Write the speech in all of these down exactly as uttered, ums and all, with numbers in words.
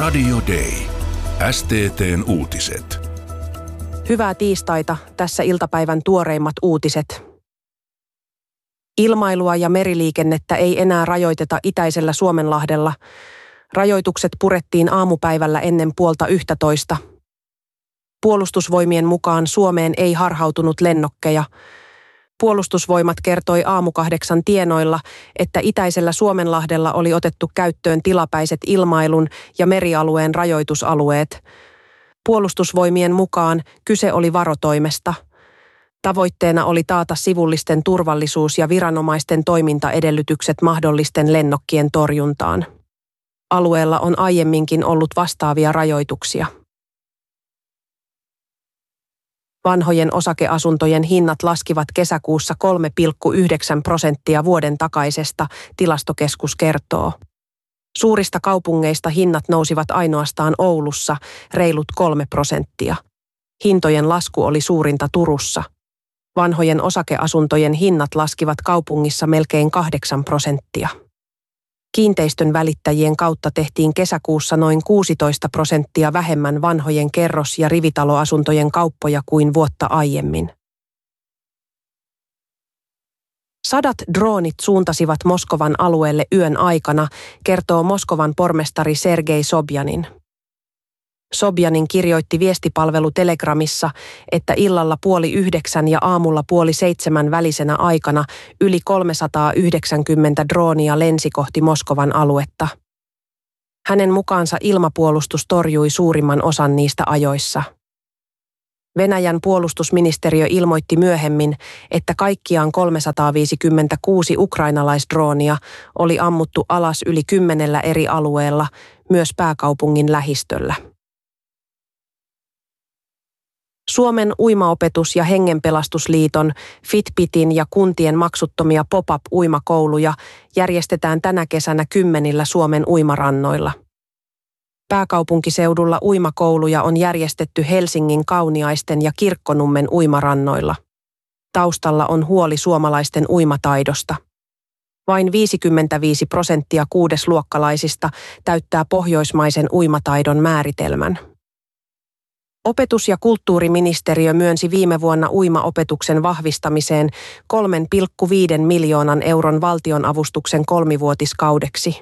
Radio Day. S T T:n uutiset. Hyvää tiistaita, tässä iltapäivän tuoreimmat uutiset. Ilmailua ja meriliikennettä ei enää rajoiteta itäisellä Suomenlahdella. Rajoitukset purettiin aamupäivällä ennen puolta yhtätoista. Puolustusvoimien mukaan Suomeen ei harhautunut lennokkeja. Puolustusvoimat kertoi aamukahdeksan tienoilla, että itäisellä Suomenlahdella oli otettu käyttöön tilapäiset ilmailun ja merialueen rajoitusalueet. Puolustusvoimien mukaan kyse oli varotoimesta. Tavoitteena oli taata sivullisten turvallisuus ja viranomaisten toimintaedellytykset mahdollisten lennokkien torjuntaan. Alueella on aiemminkin ollut vastaavia rajoituksia. Vanhojen osakeasuntojen hinnat laskivat kesäkuussa kolme pilkku yhdeksän prosenttia vuoden takaisesta, Tilastokeskus kertoo. Suurista kaupungeista hinnat nousivat ainoastaan Oulussa reilut kolme prosenttia. Hintojen lasku oli suurinta Turussa. Vanhojen osakeasuntojen hinnat laskivat kaupungissa melkein kahdeksan prosenttia. Kiinteistön välittäjien kautta tehtiin kesäkuussa noin kuusitoista prosenttia vähemmän vanhojen kerros- ja rivitaloasuntojen kauppoja kuin vuotta aiemmin. Sadat droonit suuntasivat Moskovan alueelle yön aikana, kertoo Moskovan pormestari Sergei Sobjanin. Sobjanin kirjoitti viestipalvelu Telegramissa, että illalla puoli yhdeksän ja aamulla puoli seitsemän välisenä aikana yli kolmesataayhdeksänkymmentä droonia lensi kohti Moskovan aluetta. Hänen mukaansa ilmapuolustus torjui suurimman osan niistä ajoissa. Venäjän puolustusministeriö ilmoitti myöhemmin, että kaikkiaan kolmesataaviisikymmentäkuusi ukrainalaisdroonia oli ammuttu alas yli kymmenellä eri alueella, myös pääkaupungin lähistöllä. Suomen uimaopetus- ja hengenpelastusliiton, Fitbitin ja kuntien maksuttomia pop-up-uimakouluja järjestetään tänä kesänä kymmenillä Suomen uimarannoilla. Pääkaupunkiseudulla uimakouluja on järjestetty Helsingin Kauniaisten ja Kirkkonummen uimarannoilla. Taustalla on huoli suomalaisten uimataidosta. Vain viisikymmentäviisi prosenttia kuudesluokkalaisista täyttää pohjoismaisen uimataidon määritelmän. Opetus- ja kulttuuriministeriö myönsi viime vuonna uimaopetuksen vahvistamiseen kolme pilkku viisi miljoonan euron valtionavustuksen kolmivuotiskaudeksi.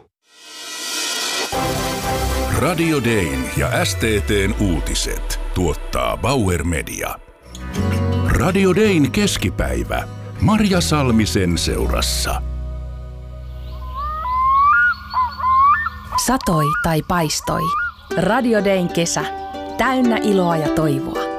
Radio Dayn ja S T T:n uutiset tuottaa Bauer Media. Radio Dayn keskipäivä Marja Salmisen seurassa. Satoi tai paistoi. Radio Dayn kesä. Täynnä iloa ja toivoa.